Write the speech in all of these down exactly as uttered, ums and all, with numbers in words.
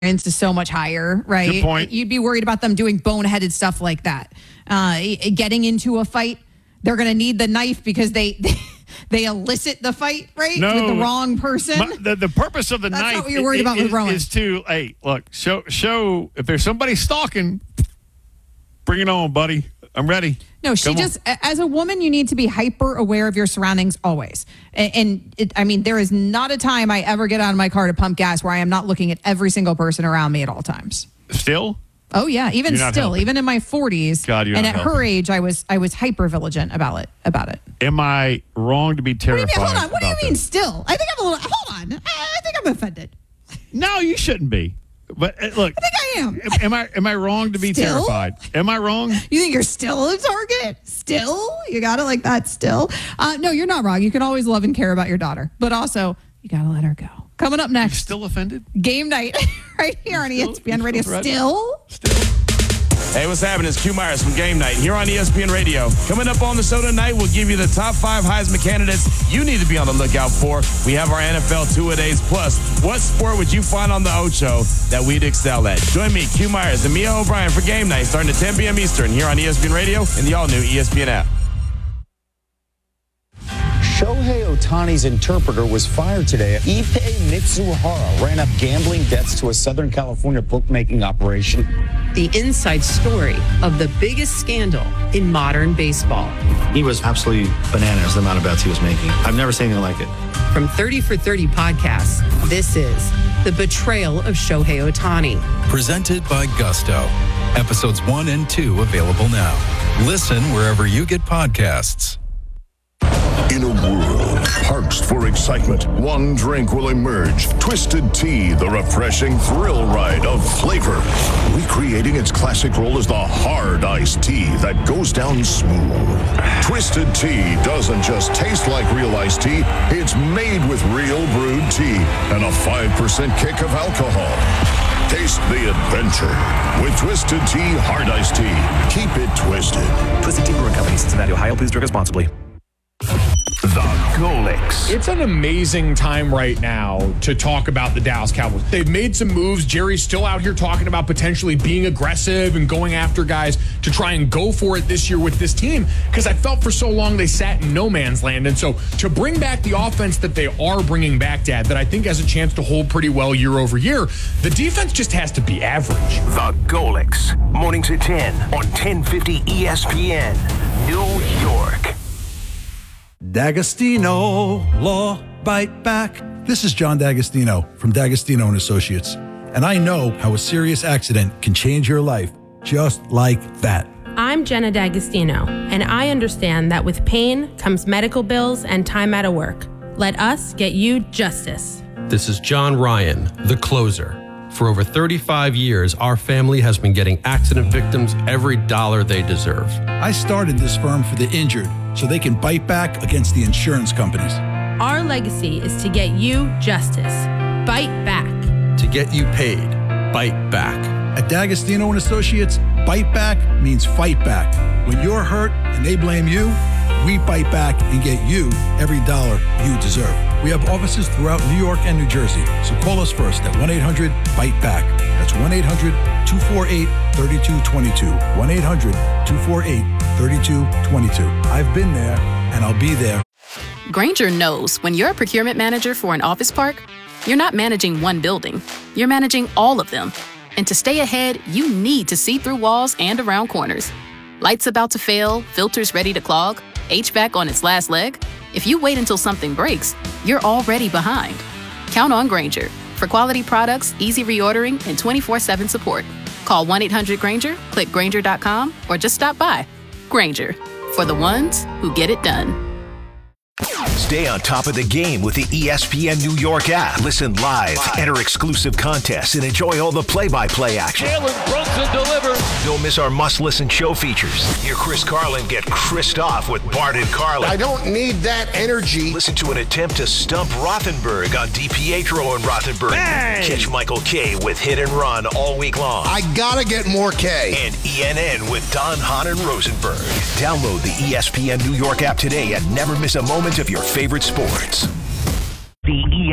is so much higher, right? Good point. You'd be worried about them doing boneheaded stuff like that. Uh, getting into a fight, they're going to need the knife because they, they they elicit the fight, right? No, with the wrong person. My, the, the purpose of the That's knife not what you're worried is, about with Rowan. is to, hey, look, show, show, if there's somebody stalking, bring it on, buddy. I'm ready. No, she Come just, on. as a woman, you need to be hyper aware of your surroundings always. And, and it, I mean, there is not a time I ever get out of my car to pump gas where I am not looking at every single person around me at all times. Still? Oh yeah, even You're not still, helping. even in my forties, God, you're and not at her helping. age, I was I was hyper vigilant about it. About it. Am I wrong to be What do you terrified? mean? Hold on. What do you about mean? this? Still, I think I'm a little. Hold on. I, I think I'm offended. No, you shouldn't be. But uh, look, I think I am. am, am I am I wrong to be Still? terrified? Am I wrong? You think you're still a target? Still, you got it like that. Still, uh, no, you're not wrong. You can always love and care about your daughter, but also you got to let her go. Coming up You next, still offended? game night right here on E S P N you Radio. still threatened? Still. Still. Hey, what's happening? It's Q Myers from Game Night here on E S P N Radio. Coming up on the show tonight, we'll give you the top five Heisman candidates you need to be on the lookout for. We have our N F L two-a-days plus. What sport would you find on the Ocho that we'd excel at? Join me, Q Myers, and Mia O'Brien for Game Night starting at ten p.m. Eastern here on E S P N Radio and the all-new E S P N app. Shohei Ohtani's interpreter was fired today. Ippei Mitsuhara ran up gambling debts to a Southern California bookmaking operation. The inside story of the biggest scandal in modern baseball. He was absolutely bananas, the amount of bets he was making. I've never seen anything like it. From thirty for thirty podcasts, this is The Betrayal of Shohei Ohtani. Presented by Gusto. Episodes one and two available now. Listen wherever you get podcasts. In a world parched for excitement, one drink will emerge. Twisted Tea, the refreshing thrill ride of flavor. Recreating its classic role as the hard iced tea that goes down smooth. Twisted Tea doesn't just taste like real iced tea, it's made with real brewed tea and a five percent kick of alcohol. Taste the adventure with Twisted Tea Hard Iced Tea. Keep it twisted. Twisted Tea Brewing Company, Cincinnati, Ohio. Please drink responsibly. The Golix. It's an amazing time right now to talk about the Dallas Cowboys. They've made some moves. Jerry's still out here talking about potentially being aggressive and going after guys to try and go for it this year with this team, because I felt for so long they sat in no man's land. And so to bring back the offense that they are bringing back, Dad, that I think has a chance to hold pretty well year over year, the defense just has to be average. The Golix. Mornings at ten on ten fifty E S P N, New York. D'Agostino Law Bite Back. This is John D'Agostino from D'Agostino and Associates, and I know how a serious accident can change your life just like that. I'm Jenna D'Agostino, and I understand that with pain comes medical bills and time out of work. Let us get you justice. This is John Ryan, the closer. For over thirty-five years, our family has been getting accident victims every dollar they deserve. I started this firm for the injured so they can bite back against the insurance companies. Our legacy is to get you justice. Bite back. To get you paid, bite back. At D'Agostino and Associates, bite back means fight back. When you're hurt and they blame you, we bite back and get you every dollar you deserve. We have offices throughout New York and New Jersey, so call us first at one eight hundred bite back. That's one eight hundred two four eight three two two two. one eight hundred two four eight three two two two. I've been there, and I'll be there. Grainger knows when you're a procurement manager for an office park, you're not managing one building, you're managing all of them. And to stay ahead, you need to see through walls and around corners. Lights about to fail, filters ready to clog, H V A C on its last leg? If you wait until something breaks, you're already behind. Count on Grainger for quality products, easy reordering, and twenty-four seven support. Call one eight hundred Grainger, click Grainger dot com, or just stop by. Grainger, for the ones who get it done. Stay on top of the game with the E S P N New York app. Listen live, enter exclusive contests, and enjoy all the play-by-play action. Jalen Brunson delivers. Don't miss our must-listen show features. Hear Chris Carlin get Chris'd off with Bart and Carlin. I don't need that energy. Listen to an attempt to stump Rothenberg on DiPietro and Rothenberg. Bang! Catch Michael K with Hit and Run all week long. I gotta get more K. And E N N with Don Hahn and Rosenberg. Download the E S P N New York app today and never miss a moment of your favorite sports. The E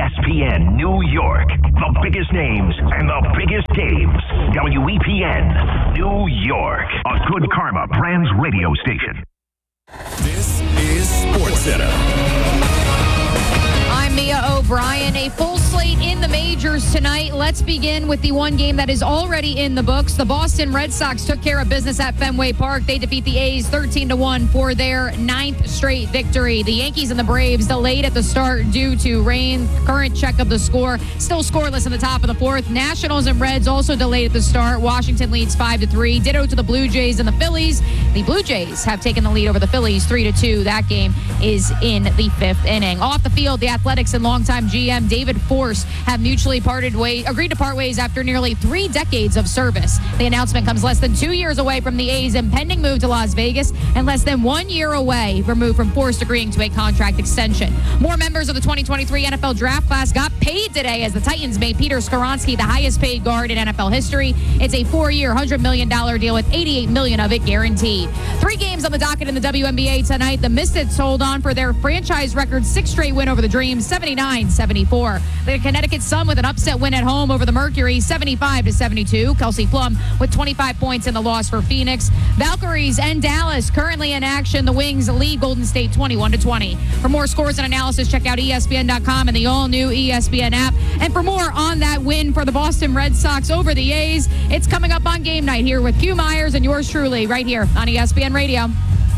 S P N New York. The biggest names and the biggest games. W E P N New York. A Good Karma Brands radio station. This is SportsCenter. I'm Mia O'Brien. A full slate in the majors tonight. Let's begin with the one game that is already in the books. The Boston Red Sox took care of business at Fenway Park. They defeat the A's thirteen to one for their ninth straight victory. The Yankees and the Braves delayed at the start due to rain. Current check of the score, still scoreless in the top of the fourth. Nationals and Reds also delayed at the start. Washington leads five to three. Ditto to the Blue Jays and the Phillies. The Blue Jays have taken the lead over the Phillies three to two. That game is in the fifth inning. Off the field, the Athletics and longtime G M David Force have mutually parted ways, agreed to part ways after nearly three decades of service. The announcement comes less than two years away from the A's impending move to Las Vegas and less than one year away removed from Force agreeing to a contract extension. More members of the twenty twenty-three N F L draft class got paid today as the Titans made Peter Skoronski the highest paid guard in N F L history. It's a four-year, one hundred million dollars deal with eighty-eight million dollars of it guaranteed. Three games on the docket in the W N B A tonight. The Mystics hold on for their franchise record sixth straight win over the Dreams, seventy-nine seventy-four. The Connecticut Sun with an upset win at home over the Mercury, seventy-five to seventy-two. Kelsey Plum with twenty-five points in the loss for Phoenix. Valkyries and Dallas currently in action. The Wings lead Golden State twenty-one to twenty. For more scores and analysis, check out E S P N dot com and the all-new E S P N app. And for more on that win for the Boston Red Sox over the A's, it's coming up on Game Night here with Q Myers and yours truly right here on E S P N Radio.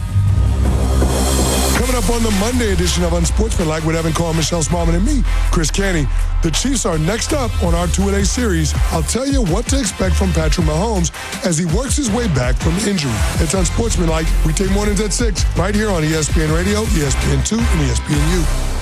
Coming up on the Monday edition of Unsportsmanlike with Evan Carr, Michelle Smallman, and me, Chris Canty. The Chiefs are next up on our two-a-day series. I'll tell you what to expect from Patrick Mahomes as he works his way back from injury. It's Unsportsmanlike. We take mornings at six right here on E S P N Radio, E S P N two, and E S P N U.